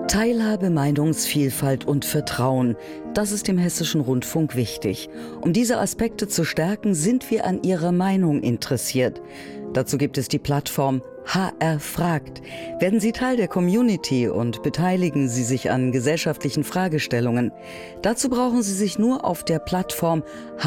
Teilhabe, Meinungsvielfalt und Vertrauen, das ist dem Hessischen Rundfunk wichtig. Um diese Aspekte zu stärken, sind wir an Ihrer Meinung interessiert. Dazu gibt es die Plattform HR fragt. Werden Sie Teil der Community und beteiligen Sie sich an gesellschaftlichen Fragestellungen. Dazu brauchen Sie sich nur auf der Plattform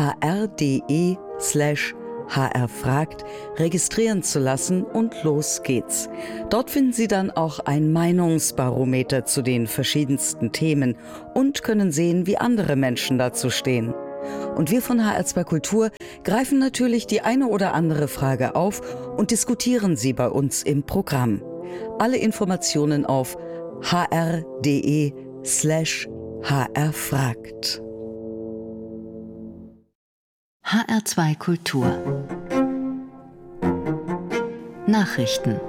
hr.de/hrfragt registrieren zu lassen und los geht's. Dort finden Sie dann auch ein Meinungsbarometer zu den verschiedensten Themen und können sehen, wie andere Menschen dazu stehen. Und wir von HR2 Kultur greifen natürlich die eine oder andere Frage auf und diskutieren sie bei uns im Programm. Alle Informationen auf hr.de/hrfragt. HR2 Kultur Nachrichten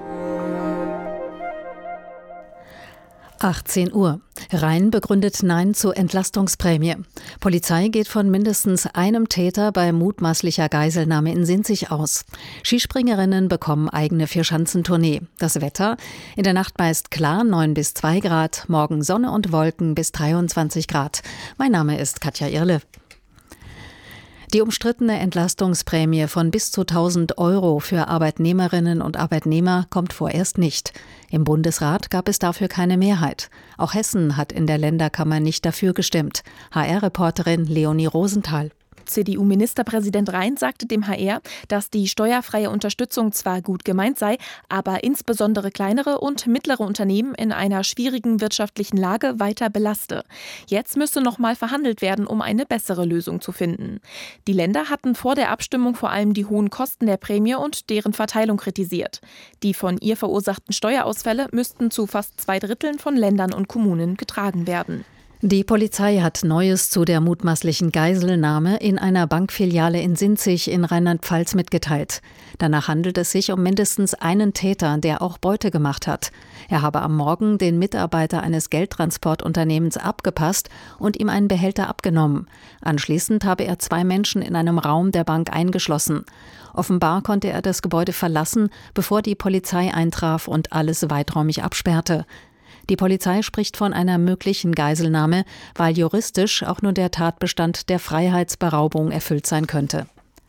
18 Uhr. Rhein begründet Nein zur Entlastungsprämie. Polizei geht von mindestens einem Täter bei mutmaßlicher Geiselnahme in Sinzig aus. Skispringerinnen bekommen eigene Vierschanzentournee. Das Wetter? In der Nacht meist klar, 9 bis 2 Grad, morgen Sonne und Wolken bis 23 Grad. Mein Name ist Katja Irle. Die umstrittene Entlastungsprämie von bis zu 1.000 € für Arbeitnehmerinnen und Arbeitnehmer kommt vorerst nicht. Im Bundesrat gab es dafür keine Mehrheit. Auch Hessen hat in der Länderkammer nicht dafür gestimmt. HR-Reporterin Leonie Rosenthal. CDU-Ministerpräsident Rhein sagte dem HR, dass die steuerfreie Unterstützung zwar gut gemeint sei, aber insbesondere kleinere und mittlere Unternehmen in einer schwierigen wirtschaftlichen Lage weiter belaste. Jetzt müsse noch mal verhandelt werden, um eine bessere Lösung zu finden. Die Länder hatten vor der Abstimmung vor allem die hohen Kosten der Prämie und deren Verteilung kritisiert. Die von ihr verursachten Steuerausfälle müssten zu fast 2/3 von Ländern und Kommunen getragen werden. Die Polizei hat Neues zu der mutmaßlichen Geiselnahme in einer Bankfiliale in Sinzig in Rheinland-Pfalz mitgeteilt. Danach handelt es sich um mindestens einen Täter, der auch Beute gemacht hat. Er habe am Morgen den Mitarbeiter eines Geldtransportunternehmens abgepasst und ihm einen Behälter abgenommen. Anschließend habe er 2 Menschen in einem Raum der Bank eingeschlossen. Offenbar konnte er das Gebäude verlassen, bevor die Polizei eintraf und alles weiträumig absperrte. Die Polizei spricht von einer möglichen Geiselnahme, weil juristisch auch nur der Tatbestand der Freiheitsberaubung erfüllt sein könnte.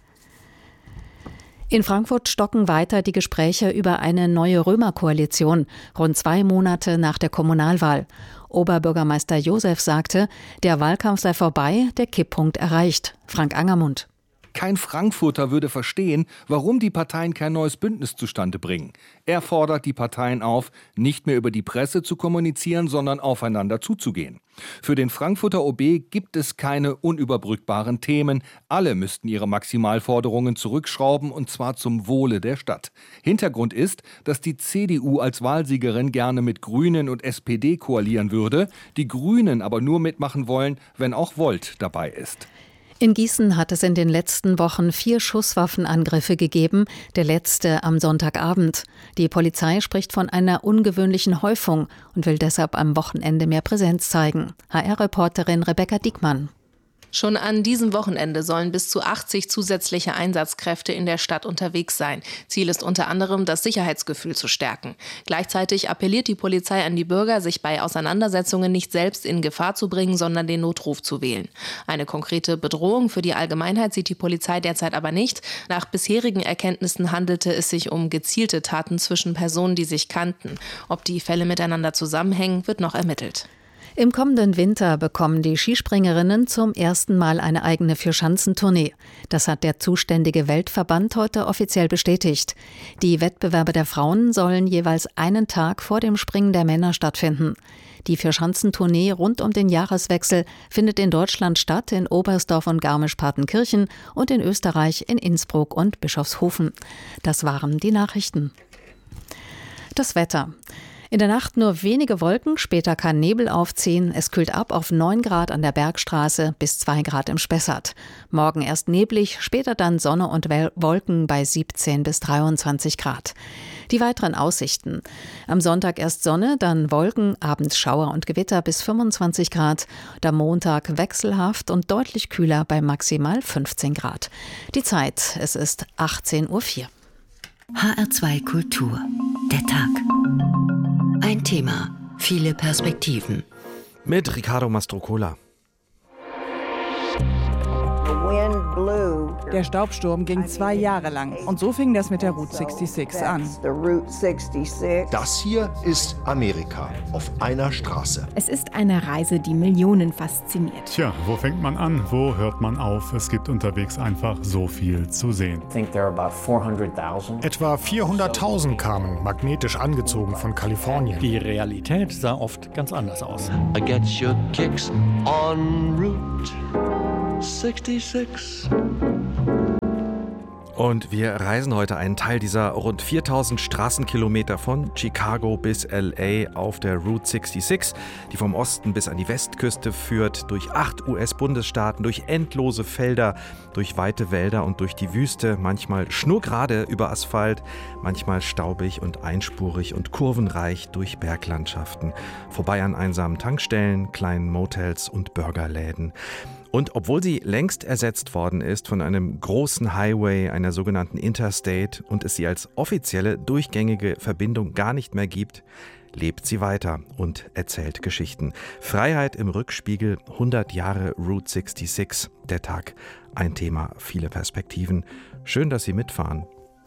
In Frankfurt stocken weiter die Gespräche über eine neue Römerkoalition, rund 2 Monate nach der Kommunalwahl. Oberbürgermeister Josef sagte, der Wahlkampf sei vorbei, der Kipppunkt erreicht. Frank Angermund. Kein Frankfurter würde verstehen, warum die Parteien kein neues Bündnis zustande bringen. Er fordert die Parteien auf, nicht mehr über die Presse zu kommunizieren, sondern aufeinander zuzugehen. Für den Frankfurter OB gibt es keine unüberbrückbaren Themen. Alle müssten ihre Maximalforderungen zurückschrauben, und zwar zum Wohle der Stadt. Hintergrund ist, dass die CDU als Wahlsiegerin gerne mit Grünen und SPD koalieren würde, die Grünen aber nur mitmachen wollen, wenn auch Volt dabei ist. In Gießen hat es in den letzten Wochen 4 Schusswaffenangriffe gegeben, der letzte am Sonntagabend. Die Polizei spricht von einer ungewöhnlichen Häufung und will deshalb am Wochenende mehr Präsenz zeigen. HR-Reporterin Rebecca Diekmann. Schon an diesem Wochenende sollen bis zu 80 zusätzliche Einsatzkräfte in der Stadt unterwegs sein. Ziel ist unter anderem, das Sicherheitsgefühl zu stärken. Gleichzeitig appelliert die Polizei an die Bürger, sich bei Auseinandersetzungen nicht selbst in Gefahr zu bringen, sondern den Notruf zu wählen. Eine konkrete Bedrohung für die Allgemeinheit sieht die Polizei derzeit aber nicht. Nach bisherigen Erkenntnissen handelte es sich um gezielte Taten zwischen Personen, die sich kannten. Ob die Fälle miteinander zusammenhängen, wird noch ermittelt. Im kommenden Winter bekommen die Skispringerinnen zum ersten Mal eine eigene Vierschanzentournee. Das hat der zuständige Weltverband heute offiziell bestätigt. Die Wettbewerbe der Frauen sollen jeweils einen Tag vor dem Springen der Männer stattfinden. Die Vierschanzentournee rund um den Jahreswechsel findet in Deutschland statt, in Oberstdorf und Garmisch-Partenkirchen und in Österreich in Innsbruck und Bischofshofen. Das waren die Nachrichten. Das Wetter. In der Nacht nur wenige Wolken, später kann Nebel aufziehen. Es kühlt ab auf 9 Grad an der Bergstraße bis 2 Grad im Spessart. Morgen erst neblig, später dann Sonne und Wolken bei 17 bis 23 Grad. Die weiteren Aussichten. Am Sonntag erst Sonne, dann Wolken, abends Schauer und Gewitter bis 25 Grad. Am Montag wechselhaft und deutlich kühler bei maximal 15 Grad. Die Zeit, es ist 18:04 Uhr. HR2 Kultur. Der Tag. Ein Thema Viele Perspektiven. Mit Ricardo Mastrocola. Der Staubsturm ging 2 Jahre lang und so fing das mit der Route 66 an. Das hier ist Amerika auf einer Straße. Es ist eine Reise, die Millionen fasziniert. Tja, wo fängt man an? Wo hört man auf? Es gibt unterwegs einfach so viel zu sehen. Etwa 400.000 kamen, magnetisch angezogen von Kalifornien. Die Realität sah oft ganz anders aus. I get your kicks on Route 66. Und wir reisen heute einen Teil dieser rund 4000 Straßenkilometer von Chicago bis LA auf der Route 66, die vom Osten bis an die Westküste führt, durch 8 US-Bundesstaaten, durch endlose Felder, durch weite Wälder und durch die Wüste, manchmal schnurgerade über Asphalt, manchmal staubig und einspurig und kurvenreich durch Berglandschaften, vorbei an einsamen Tankstellen, kleinen Motels und Burgerläden. Und obwohl sie längst ersetzt worden ist von einem großen Highway, einer sogenannten Interstate, und es sie als offizielle, durchgängige Verbindung gar nicht mehr gibt, lebt sie weiter und erzählt Geschichten. Freiheit im Rückspiegel, 100 Jahre Route 66, der Tag, ein Thema, viele Perspektiven. Schön, dass Sie mitfahren.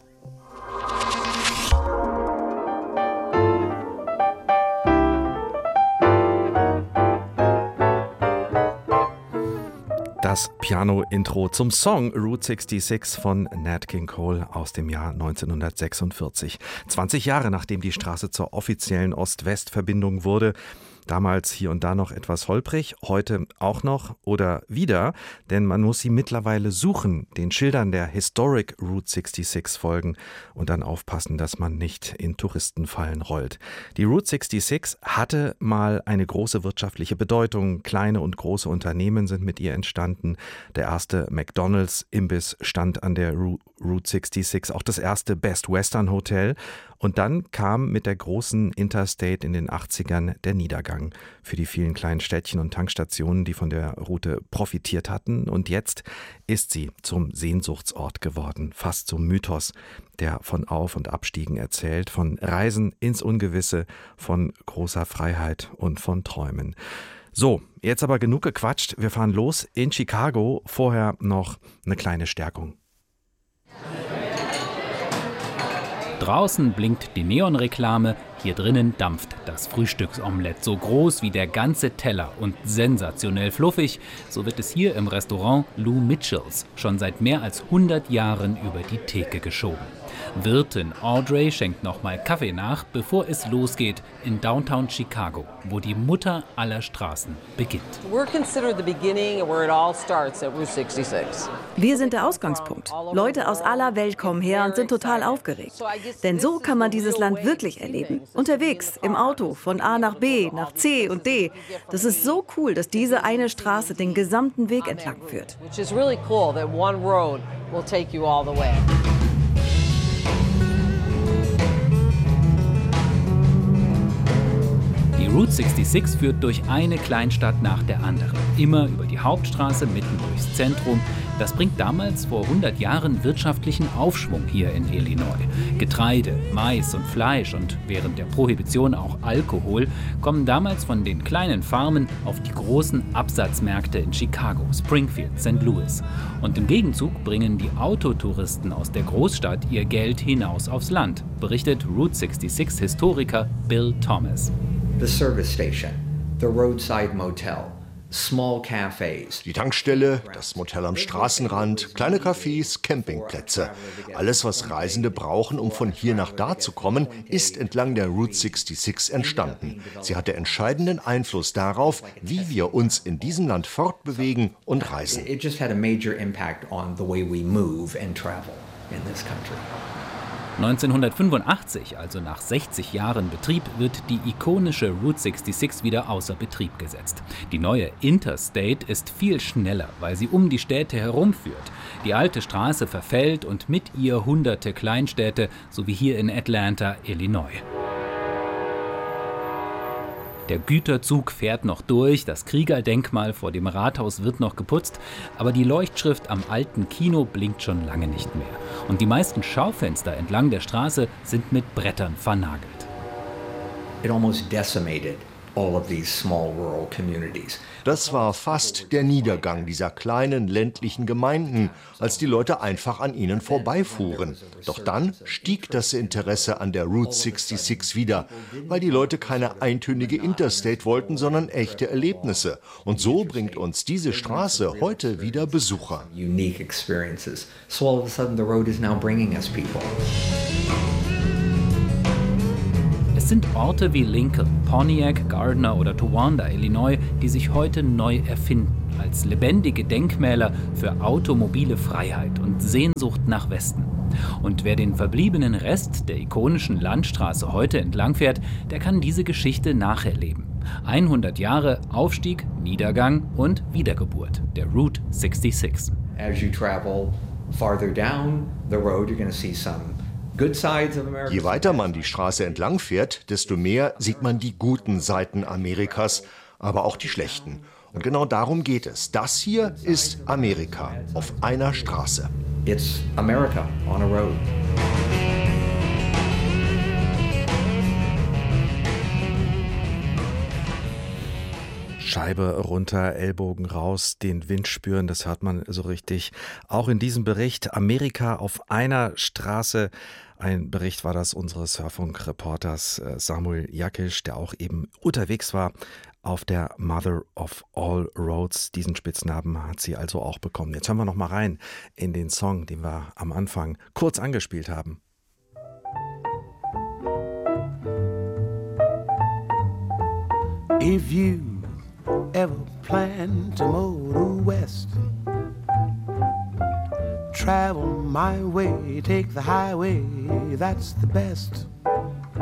Das Piano-Intro zum Song Route 66 von Nat King Cole aus dem Jahr 1946. 20 Jahre nachdem die Straße zur offiziellen Ost-West-Verbindung wurde. Damals hier und da noch etwas holprig, heute auch noch oder wieder, denn man muss sie mittlerweile suchen, den Schildern der Historic Route 66 folgen und dann aufpassen, dass man nicht in Touristenfallen rollt. Die Route 66 hatte mal eine große wirtschaftliche Bedeutung. Kleine und große Unternehmen sind mit ihr entstanden. Der erste McDonald's-Imbiss stand an der Route 66, auch das erste Best Western Hotel. Und dann kam mit der großen Interstate in den 80ern der Niedergang für die vielen kleinen Städtchen und Tankstationen, die von der Route profitiert hatten. Und jetzt ist sie zum Sehnsuchtsort geworden, fast zum Mythos, der von Auf- und Abstiegen erzählt, von Reisen ins Ungewisse, von großer Freiheit und von Träumen. So, jetzt aber genug gequatscht. Wir fahren los in Chicago. Vorher noch eine kleine Stärkung. Draußen blinkt die Neonreklame, hier drinnen dampft das Frühstücksomelett. So groß wie der ganze Teller und sensationell fluffig, so wird es hier im Restaurant Lou Mitchells schon seit mehr als 100 Jahren über die Theke geschoben. Wirtin Audrey schenkt nochmal Kaffee nach, bevor es losgeht in Downtown Chicago, wo die Mutter aller Straßen beginnt. Wir sind der Ausgangspunkt. Leute aus aller Welt kommen her und sind total aufgeregt. Denn so kann man dieses Land wirklich erleben. Unterwegs, im Auto, von A nach B, nach C und D. Das ist so cool, dass diese eine Straße den gesamten Weg entlang führt. Die Route 66 führt durch eine Kleinstadt nach der anderen. Immer über die Hauptstraße, mitten durchs Zentrum. Das bringt damals vor 100 Jahren wirtschaftlichen Aufschwung hier in Illinois. Getreide, Mais und Fleisch und während der Prohibition auch Alkohol kommen damals von den kleinen Farmen auf die großen Absatzmärkte in Chicago, Springfield, St. Louis. Und im Gegenzug bringen die Autotouristen aus der Großstadt ihr Geld hinaus aufs Land, berichtet Route 66-Historiker Bill Thomas. The service station, the roadside motel, small cafes. Die Tankstelle, das Motel am Straßenrand, kleine Cafés, Campingplätze. Alles, was Reisende brauchen, um von hier nach da zu kommen, ist entlang der Route 66 entstanden. Sie hatte entscheidenden Einfluss darauf, wie wir uns in diesem Land fortbewegen und reisen. It just had a major impact on the way we move and travel in this country. 1985, also nach 60 Jahren Betrieb, wird die ikonische Route 66 wieder außer Betrieb gesetzt. Die neue Interstate ist viel schneller, weil sie um die Städte herumführt. Die alte Straße verfällt und mit ihr hunderte Kleinstädte, so wie hier in Atlanta, Illinois. Der Güterzug fährt noch durch, das Kriegerdenkmal vor dem Rathaus wird noch geputzt, aber die Leuchtschrift am alten Kino blinkt schon lange nicht mehr. Und die meisten Schaufenster entlang der Straße sind mit Brettern vernagelt. It almost decimated all of these small rural communities. Das war fast der Niedergang dieser kleinen ländlichen Gemeinden, als die Leute einfach an ihnen vorbeifuhren. Doch dann stieg das Interesse an der Route 66 wieder, weil die Leute keine eintönige Interstate wollten, sondern echte Erlebnisse. Und so bringt uns diese Straße heute wieder Besucher. Unique experiences. So all of a sudden the road is now bringing us people. Es sind Orte wie Lincoln, Pontiac, Gardner oder Towanda, Illinois, die sich heute neu erfinden, als lebendige Denkmäler für automobile Freiheit und Sehnsucht nach Westen. Und wer den verbliebenen Rest der ikonischen Landstraße heute entlangfährt, der kann diese Geschichte nacherleben. 100 Jahre Aufstieg, Niedergang und Wiedergeburt der Route 66. As you travel farther down the road, you're going to see some good sides of America. Je weiter man die Straße entlang fährt, desto mehr sieht man die guten Seiten Amerikas, aber auch die schlechten. Und genau darum geht es. Das hier ist Amerika auf einer Straße. It's America on a road. Scheibe runter, Ellbogen raus, den Wind spüren, das hört man so richtig. Auch in diesem Bericht Amerika auf einer Straße. Ein Bericht war das unseres Hörfunkreporters Samuel Jakisch, der auch eben unterwegs war auf der Mother of All Roads. Diesen Spitznamen hat sie also auch bekommen. Jetzt hören wir noch mal rein in den Song, den wir am Anfang kurz angespielt haben. If you ever plan to motor west, travel my way, take the highway, that's the best.